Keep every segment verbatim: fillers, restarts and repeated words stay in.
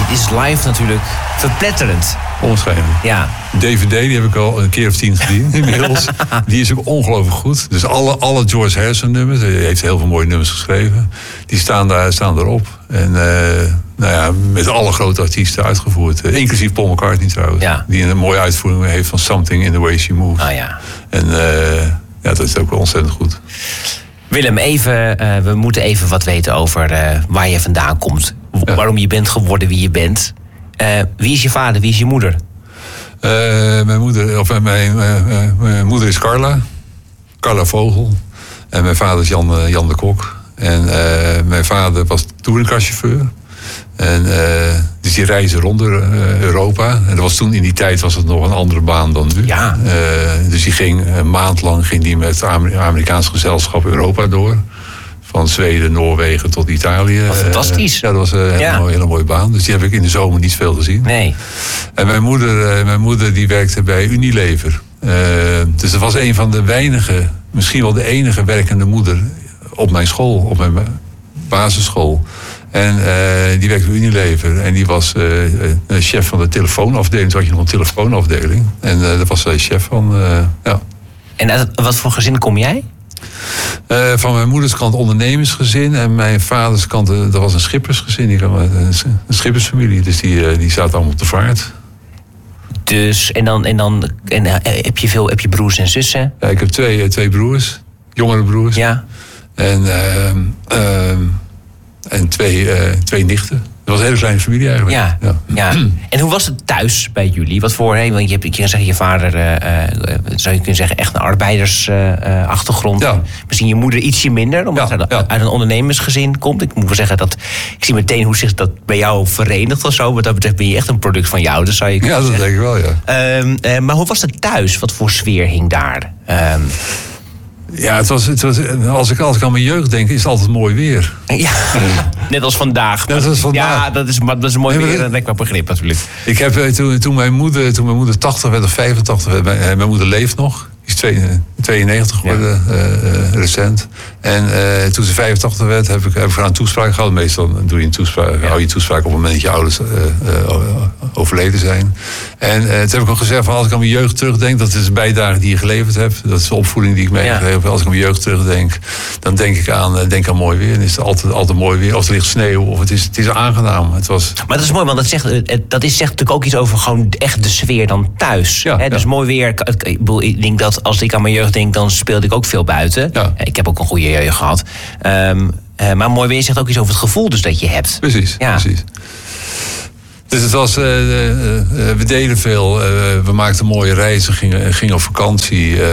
is live natuurlijk verpletterend. Onwaarschijnlijk. Ja. D V D, die heb ik al een keer of tien gezien inmiddels. Die is ook ongelooflijk goed. Dus alle, alle George Harrison nummers, hij heeft heel veel mooie nummers geschreven. Die staan, daar, staan erop. En uh, nou ja, met alle grote artiesten uitgevoerd. Uh, inclusief Paul McCartney trouwens. Ja. Die een mooie uitvoering heeft van Something in the Way She Moves. Oh, ja. En uh, ja, dat is ook wel ontzettend goed. Willem, even, uh, we moeten even wat weten over uh, waar je vandaan komt. W- ja. Waarom je bent geworden wie je bent. Uh, wie is je vader, wie is je moeder? Uh, mijn, moeder, of, uh, mijn, uh, uh, mijn moeder is Carla. Carla Vogel. En mijn vader is Jan, uh, Jan de Kok. En uh, mijn vader was touringcarchauffeur. En uh, dus die reizen rond uh, Europa. En dat was toen in die tijd was het nog een andere baan dan nu. Ja. Uh, dus die ging een maand lang ging die met het Amerikaans gezelschap Europa door. Van Zweden, Noorwegen tot Italië. Wat fantastisch. Uh, ja, dat was een hele, ja. mooie, hele mooie baan. Dus die heb ik in de zomer niet veel gezien. Nee. En mijn moeder, uh, mijn moeder die werkte bij Unilever. Uh, dus dat was een van de weinige, misschien wel de enige werkende moeder op mijn school, op mijn basisschool. En uh, die werkte bij Unilever. En die was uh, uh, chef van de telefoonafdeling. Toen had je nog een telefoonafdeling. En uh, daar was zij chef van. Uh, ja. En uit wat voor gezin kom jij? Uh, van mijn moeders kant ondernemersgezin. En mijn vaders kant, uh, dat was een schippersgezin. Die, uh, een schippersfamilie. Dus die, uh, die zaten allemaal op de vaart. Dus, en dan, en dan en, uh, heb, je veel, heb je broers en zussen? Ja, ik heb twee, uh, twee broers. Jongere broers. Ja. En... Uh, uh, En twee, uh, twee nichten. Dat was een hele kleine familie eigenlijk. Ja, ja. ja. En hoe was het thuis bij jullie? Wat voor, hè? Want je hebt, ik kan zeggen, je vader, uh, uh, zou je kunnen zeggen, echt een arbeidersachtergrond. Uh, ja. Misschien je moeder ietsje minder, omdat ja, hij ja. uit een ondernemersgezin komt. Ik moet wel zeggen dat ik zie meteen hoe zich dat bij jou verenigt of zo. Wat dat betreft ben je echt een product van jou, dus zou je kunnen Ja, dat zeggen. denk ik wel, ja. Um, uh, maar hoe was het thuis? Wat voor sfeer hing daar? Um, Ja, het was, het was, als, ik, als ik aan mijn jeugd denk, is het altijd mooi weer. Ja, net als vandaag. Net als vandaag. Ja, dat is, dat is mooi weer en lekker begrip natuurlijk. Ik heb toen, toen, mijn moeder, toen mijn moeder tachtig werd of vijfentachtig werd, mijn, mijn moeder leeft nog. Die is tweeënnegentig geworden, ja. uh, uh, recent. En uh, toen ze vijfentachtig werd, heb ik, heb ik haar een toespraak gehad. Meestal doe je een toespraak, ja. hou je toespraak op het moment dat je ouders uh, uh, overleden zijn. En uh, toen heb ik ook gezegd, van, als ik aan mijn jeugd terugdenk, dat is de bijdrage die je geleverd hebt. Dat is de opvoeding die ik meegegeven heb. Ja. Als ik aan mijn jeugd terugdenk, dan denk ik aan, uh, denk aan mooi weer. En is het altijd, altijd mooi weer. Of er ligt sneeuw, of het is, het is aangenaam. Het was... Maar dat is mooi, want dat zegt, dat is, zegt natuurlijk ook iets over gewoon echt de sfeer dan thuis. Ja, hè? Dus ja. mooi weer. Ik, ik denk dat als ik aan mijn jeugd denk, dan speelde ik ook veel buiten. Ja. Ik heb ook een goede jeugd gehad. Um, uh, maar mooi weer zegt ook iets over het gevoel dus dat je hebt. Precies, ja. precies. Dus het was, uh, uh, uh, we deden veel, uh, we maakten mooie reizen, gingen, gingen op vakantie. Uh, uh,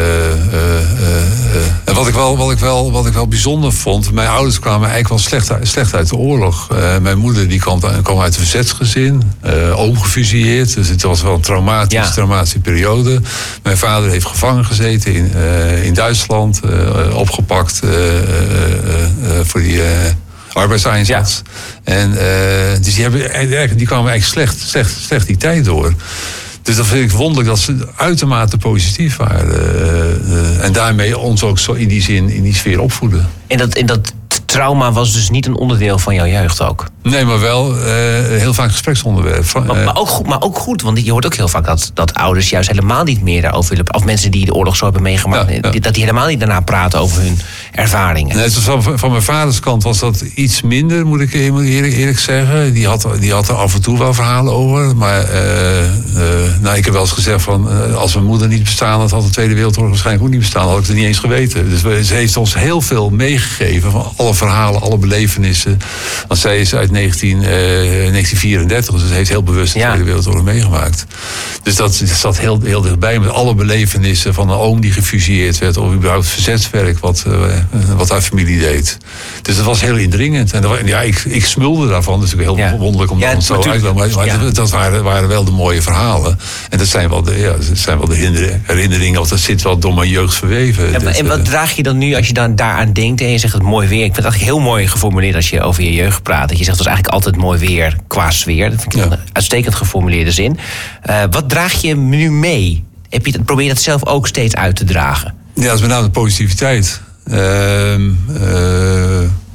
uh, en wat ik, wel, wat, ik wel, wat ik wel bijzonder vond, mijn ouders kwamen eigenlijk wel slecht uit, slecht uit de oorlog. Uh, mijn moeder die kwam, kwam uit een verzetsgezin, uh, oom gefusilleerd, dus het was wel een traumatische, ja. traumatische periode. Mijn vader heeft gevangen gezeten in, uh, in Duitsland, uh, opgepakt uh, uh, uh, voor die... Uh, arbeidseinsatz. Ja. En uh, dus die, hebben, die kwamen eigenlijk slecht, slecht, slecht die tijd door. Dus dat vind ik wonderlijk dat ze uitermate positief waren. Uh, uh, en daarmee ons ook zo in die zin, in die sfeer opvoeden. En dat, en dat trauma was dus niet een onderdeel van jouw jeugd ook? Nee, maar wel uh, heel vaak gespreksonderwerp. Uh, maar, maar, ook goed, maar ook goed, want je hoort ook heel vaak dat, dat ouders juist helemaal niet meer daarover willen. Of mensen die de oorlog zo hebben meegemaakt, ja, ja. dat die helemaal niet daarna praten over hun ervaringen. Nee, van, van mijn vaders kant was dat iets minder, moet ik eerlijk, eerlijk zeggen. Die had, die had er af en toe wel verhalen over. Maar uh, uh, nou, ik heb wel eens gezegd van, uh, als mijn moeder niet bestaan had, had de Tweede Wereldoorlog waarschijnlijk ook niet bestaan. Had ik het niet eens geweten. Dus we, ze heeft ons heel veel meegegeven van alle verhalen, alle belevenissen. Want zij is uit negentien, uh, negentien vierendertig, dus ze heeft heel bewust de ja. Tweede Wereldoorlog meegemaakt. Dus dat, dat zat heel, heel dichtbij met alle belevenissen van een oom die gefusilleerd werd, of überhaupt verzetswerk wat, uh, wat haar familie deed. Dus dat was heel indringend. En dat, ja, ik, ik smulde daarvan, dus heel ja. wonderlijk om ja, dat zo uit te leggen. Maar, maar ja. dat waren, waren wel de mooie verhalen. En dat zijn wel de, ja, dat zijn wel de herinneringen, of dat zit wel door mijn jeugd verweven. Ja, dus, en wat draag je dan nu als je dan daaraan denkt en je zegt het mooi weer? Ik vind het eigenlijk heel mooi geformuleerd als je over je jeugd praat. Dat je zegt het was eigenlijk altijd mooi weer qua sfeer. Dat vind ik ja. een uitstekend geformuleerde zin. Uh, wat draag je nu mee? Heb je, probeer je dat zelf ook steeds uit te dragen? Ja, dat is met name de positiviteit. Uh, uh,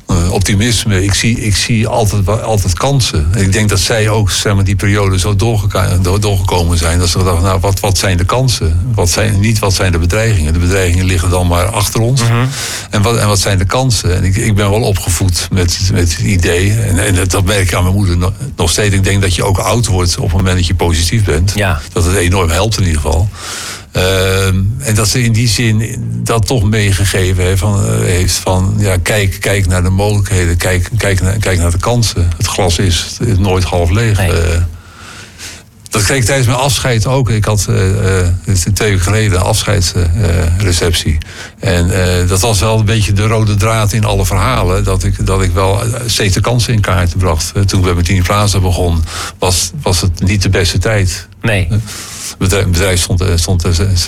Uh, optimisme. Ik zie, ik zie altijd, altijd kansen. En ik denk dat zij ook, zeg maar, die periode zo doorgeka- door, doorgekomen zijn. Dat ze dachten, nou, wat, wat zijn de kansen? Wat zijn, niet wat zijn de bedreigingen? De bedreigingen liggen dan maar achter ons. Mm-hmm. En, wat, en wat zijn de kansen? En ik, ik ben wel opgevoed met, met het idee. En, en dat merk ik aan mijn moeder nog, nog steeds. Ik denk dat je ook oud wordt op het moment dat je positief bent. Ja. Dat het enorm helpt in ieder geval. Uh, en dat ze in die zin dat toch meegegeven heeft van, uh, heeft van ja, kijk, kijk naar de mogelijkheden, kijk, kijk, naar, kijk naar de kansen. Het glas is, is nooit half leeg. Nee. Uh, dat kreeg ik tijdens mijn afscheid ook. Ik had uh, uh, twee weken geleden een afscheidsreceptie. Uh, en uh, dat was wel een beetje de rode draad in alle verhalen. Dat ik, dat ik wel steeds de kansen in kaart bracht. Uh, toen ik met Tini Plaza begon, was, was het niet de beste tijd. Nee. Uh, Het bedrijf stond, stond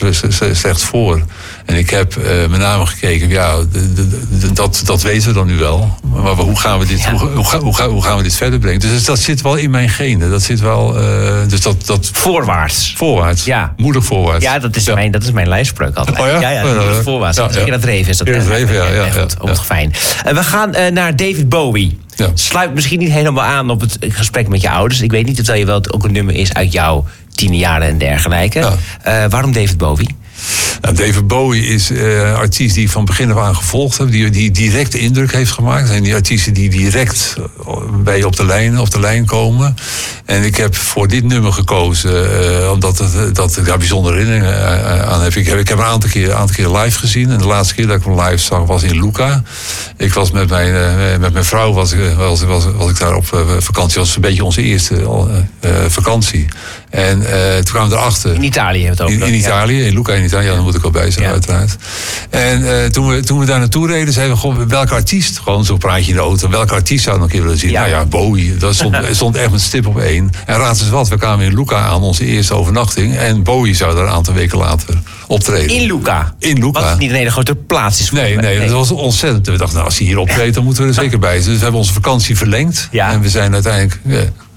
slecht voor. En ik heb uh, met name gekeken, ja, de, de, de, dat, dat weten we dan nu wel. Maar hoe gaan we dit, ja. hoe, hoe, hoe, gaan, hoe gaan we dit verder brengen? Dus dat zit wel in mijn genen. Dat zit wel. Uh, dus dat, dat, voorwaarts. Voorwaarts. Ja. Moedig voorwaarts. Ja, dat is, ja. Mijn, dat is mijn lijfspreuk altijd. Oh ja? Ja, ja, moedig uh, voorwaarts. Ja, ja. Dat dreven is dat. Ja, dat dreven, ja. ja, ja, ja, ja. Fijn. Uh, we gaan uh, naar David Bowie. Ja. Sluit misschien niet helemaal aan op het gesprek met je ouders. Ik weet niet of dat je wel het ook een nummer is uit jouw tien jaren en dergelijke. Ja. Uh, waarom David Bowie? Nou, David Bowie is uh, een artiest die ik van begin af aan gevolgd heb. Die, die direct indruk heeft gemaakt. En die artiesten die direct bij je op de lijn, op de lijn komen. En ik heb voor dit nummer gekozen. Uh, omdat het, dat ik daar bijzondere herinneringen uh, aan heb. Ik heb, ik heb een aantal keer, een aantal keer live gezien. En de laatste keer dat ik hem live zag was in Lucca. Ik was met mijn, uh, met mijn vrouw was, was, was, was ik daar op uh, vakantie. Dat was een beetje onze eerste uh, uh, vakantie. En uh, toen kwamen we erachter. In Italië het ook. In, in Italië, ja. in Lucca in Italië, ja, daar moet ik wel bij zijn, ja. uiteraard. En uh, toen, we, toen we daar naartoe reden, zeiden we gewoon, welke artiest, gewoon zo praat je in de auto, welke artiest zou ik nog een keer willen zien? Ja. Nou ja, Bowie, dat stond, stond echt met stip op één. En raad eens wat, we kwamen in Lucca aan, onze eerste overnachting, en Bowie zou daar een aantal weken later optreden. In Lucca? In Lucca. Wat niet een hele grote plaats is voor nee, nee, nee, dat was ontzettend. We dachten, nou, als hij hier optreedt, dan moeten we er zeker bij zijn. Dus we hebben onze vakantie verlengd. Ja. En we zijn uiteindelijk uh,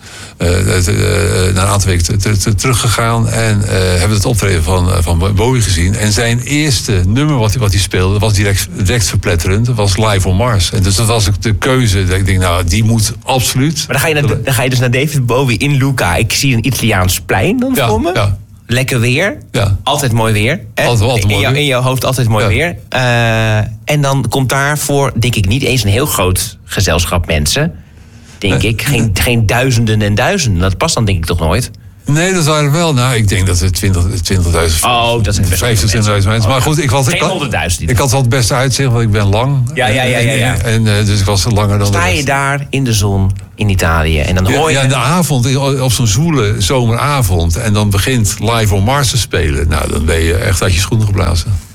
uh, uh, na een aantal weken t- t- teruggegaan. En uh, hebben het optreden van, uh, van Bowie gezien. En zijn eerste nummer wat hij, wat hij speelde, was direct, direct verpletterend. Dat was Live on Mars. En dus dat was ook de keuze. Dat ik denk, nou, die moet absoluut. Maar dan ga je, naar, dan ga je dus naar David Bowie in Lucca. Ik zie een Italiaans plein dan ja, voor me. Ja. Lekker weer. Ja. Altijd mooi weer. Altijd, altijd in, mooi jou, weer. in jouw hoofd altijd mooi ja. weer. Uh, en dan komt daar voor, denk ik, niet eens een heel groot gezelschap mensen. Denk nee. ik. Geen, geen duizenden en duizenden. Dat past dan denk ik toch nooit? Nee, dat waren wel. Nou, ik denk dat het twintigduizend. Oh, dat zijn best vijftigduizend mensen. Maar goed, ik was. Geen honderdduizend. Ik had wel het beste uitzicht, want ik ben lang. Ja, ja, ja. ja, ja. En, en, en dus ik was langer dan. Sta je daar in de zon in Italië en dan hoor je. Ja, in de avond, op zo'n zoele zomeravond. En dan begint Live on Mars te spelen. Nou, dan ben je echt uit je schoenen geblazen.